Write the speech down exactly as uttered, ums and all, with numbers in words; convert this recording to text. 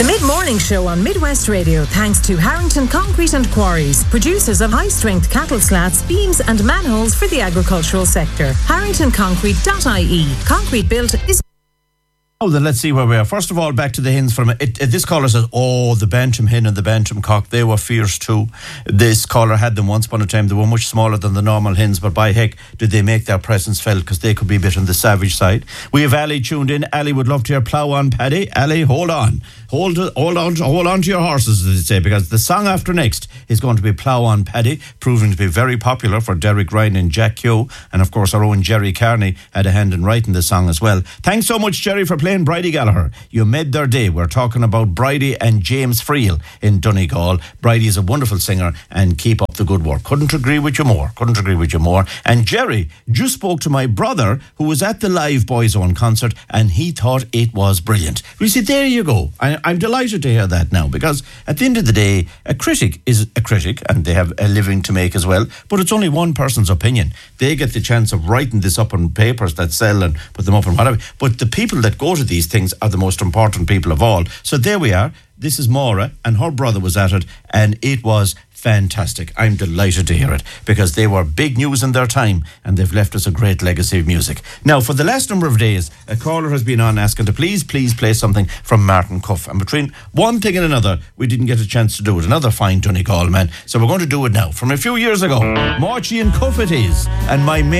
The Mid-Morning Show on Midwest Radio, thanks to Harrington Concrete and Quarries, producers of high-strength cattle slats, beams and manholes for the agricultural sector. harrington concrete dot I E. Concrete built is... Oh, then let's see where we are. First of all, back to the hens from it. it this caller says, oh, the Bantam hen and the Bantam cock, they were fierce too. This caller had them once upon a time. They were much smaller than the normal hens, but by heck, did they make their presence felt, because they could be a bit on the savage side. We have Ali tuned in. Ali would love to hear Plough On Paddy. Ali, hold on. Hold, hold on hold on to your horses, as they say, because the song after next is going to be Plough On Paddy, proving to be very popular for Derek Ryan and Jack Keogh. And of course, our own Jerry Carney had a hand in writing the song as well. Thanks so much, Jerry, for playing Bridie Gallagher. You made their day. We're talking about Bridie and James Friel in Donegal. Bridie is a wonderful singer, and keep up the good work. Couldn't agree with you more. Couldn't agree with you more. And Jerry just spoke to my brother, who was at the Live Boyzone concert, and he thought it was brilliant. You see, there you go. I, I'm delighted to hear that now, because at the end of the day, a critic is a critic, and they have a living to make as well, but it's only one person's opinion. They get the chance of writing this up on papers that sell and put them up and whatever, but the people that go to these things are the most important people of all. So there we are. This is Maura, and her brother was at it, and it was fantastic. I'm delighted to hear it, because they were big news in their time, and they've left us a great legacy of music. Now, for the last number of days, a caller has been on asking to please, please play something from Martin Cuff. And between one thing and another, we didn't get a chance to do it. Another fine Donegal man. So we're going to do it now. From a few years ago, Marchie and Cuff it is, and my mate